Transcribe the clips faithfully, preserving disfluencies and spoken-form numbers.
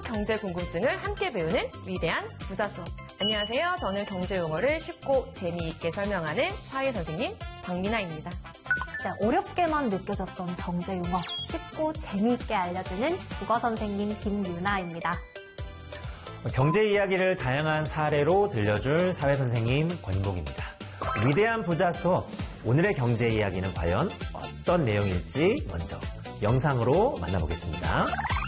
경제 궁금증을 함께 배우는 위대한 부자 수업. 안녕하세요. 저는 경제 용어를 쉽고 재미있게 설명하는 사회 선생님 박미나입니다. 네, 어렵게만 느껴졌던 경제 용어 쉽고 재미있게 알려주는 국어 선생님 김유나입니다. 경제 이야기를 다양한 사례로 들려줄 사회 선생님 권인복입니다. 위대한 부자 수업, 오늘의 경제 이야기는 과연 어떤 내용일지 먼저 영상으로 만나보겠습니다.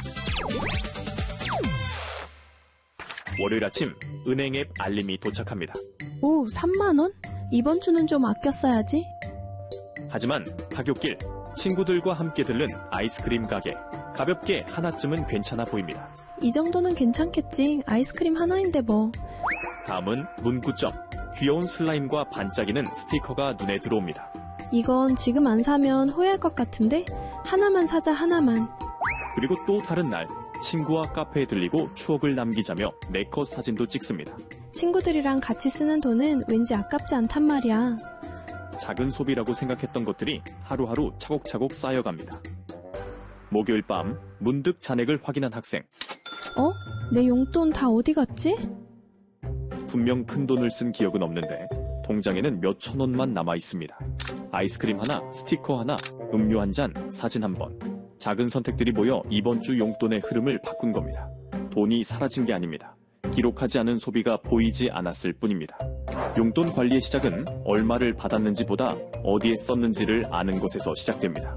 월요일 아침 은행 앱 알림이 도착합니다. 오, 삼만 원? 이번 주는 좀 아껴 써야지. 하지만 가격길, 친구들과 함께 들른 아이스크림 가게. 가볍게 하나쯤은 괜찮아 보입니다. 이 정도는 괜찮겠지. 아이스크림 하나인데 뭐. 다음은 문구점. 귀여운 슬라임과 반짝이는 스티커가 눈에 들어옵니다. 이건 지금 안 사면 후회할 것 같은데? 하나만 사자, 하나만. 그리고 또 다른 날, 친구와 카페에 들리고 추억을 남기자며 네컷 사진도 찍습니다. 친구들이랑 같이 쓰는 돈은 왠지 아깝지 않단 말이야. 작은 소비라고 생각했던 것들이 하루하루 차곡차곡 쌓여갑니다. 목요일 밤 문득 잔액을 확인한 학생. 어? 내 용돈 다 어디 갔지? 분명 큰 돈을 쓴 기억은 없는데 통장에는 몇 천 원만 남아 있습니다. 아이스크림 하나, 스티커 하나, 음료 한 잔, 사진 한 번. 작은 선택들이 모여 이번 주 용돈의 흐름을 바꾼 겁니다. 돈이 사라진 게 아닙니다. 기록하지 않은 소비가 보이지 않았을 뿐입니다. 용돈 관리의 시작은 얼마를 받았는지보다 어디에 썼는지를 아는 것에서 시작됩니다.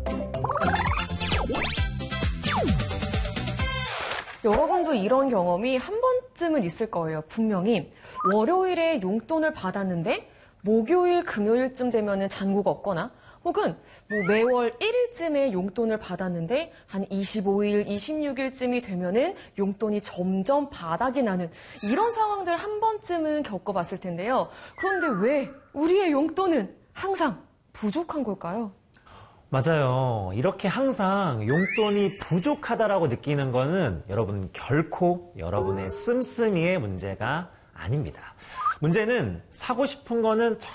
여러분도 이런 경험이 한 번쯤은 있을 거예요. 분명히 월요일에 용돈을 받았는데 목요일, 금요일쯤 되면은 잔고가 없거나 혹은 뭐 매월 일 일쯤에 용돈을 받았는데 한 이십오 일, 이십육 일쯤이 되면은 용돈이 점점 바닥이 나는 이런 상황들 한 번쯤은 겪어봤을 텐데요. 그런데 왜 우리의 용돈은 항상 부족한 걸까요? 맞아요. 이렇게 항상 용돈이 부족하다라고 느끼는 거는 여러분 결코 여러분의 씀씀이의 문제가 아닙니다. 문제는 사고 싶은 거는